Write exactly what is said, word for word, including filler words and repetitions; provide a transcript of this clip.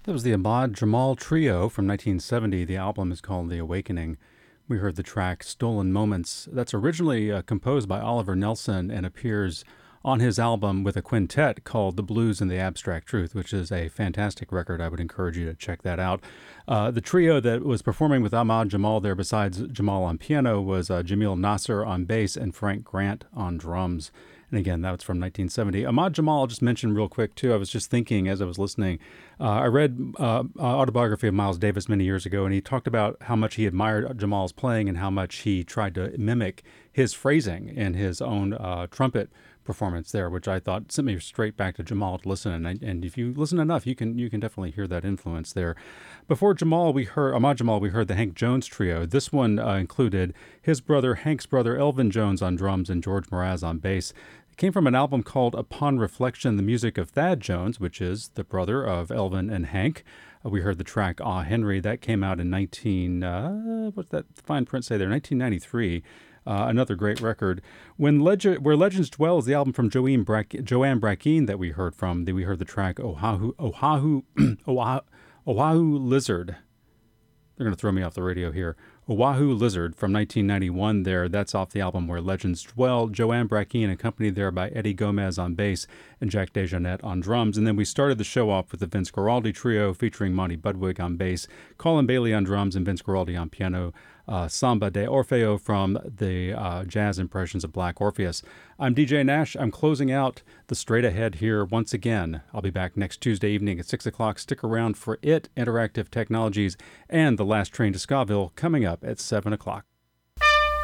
That was the Ahmad Jamal Trio from nineteen seventy. The album is called The Awakening. We heard the track Stolen Moments. That's originally uh, composed by Oliver Nelson and appears on his album with a quintet called The Blues and the Abstract Truth, which is a fantastic record. I would encourage you to check that out. Uh, the trio that was performing with Ahmad Jamal there, besides Jamal on piano, was uh, Jamil Nasser on bass and Frank Grant on drums. And again, that was from nineteen seventy. Ahmad Jamal, I'll just mention real quick, too. I was just thinking as I was listening. Uh, I read uh, uh, autobiography of Miles Davis many years ago, and he talked about how much he admired Jamal's playing and how much he tried to mimic his phrasing in his own uh, trumpet performance there, which I thought sent me straight back to Jamal to listen. And, I, and if you listen enough, you can you can definitely hear that influence there. Before Jamal, we heard Ahmad Jamal. We heard the Hank Jones Trio. This one uh, included his brother, Hank's brother, Elvin Jones on drums and George Mraz on bass. It came from an album called Upon Reflection, the music of Thad Jones, which is the brother of Elvin and Hank. Uh, we heard the track Ah Henry. That came out in nineteen. Uh, what's that fine print say there? nineteen ninety-three. Uh, another great record. When Leg- Where Legends Dwell is the album from Joanne, Brack- Joanne Brackeen that we heard from. We heard the track Oahu, Oahu, Oahu, Oahu Lizard. They're going to throw me off the radio here. Oahu Lizard from nineteen ninety-one there. That's off the album Where Legends Dwell. Joanne Brackeen accompanied there by Eddie Gomez on bass and Jack DeJohnette on drums. And then we started the show off with the Vince Guaraldi Trio featuring Monty Budwig on bass, Colin Bailey on drums, and Vince Guaraldi on piano. Uh, Samba de Orfeo from the uh, Jazz Impressions of Black Orpheus. I'm D J Nash. I'm closing out the Straight Ahead here once again. I'll be back next Tuesday evening at six o'clock. Stick around for it, Interactive Technologies, and The Last Train to Scaville coming up at seven o'clock.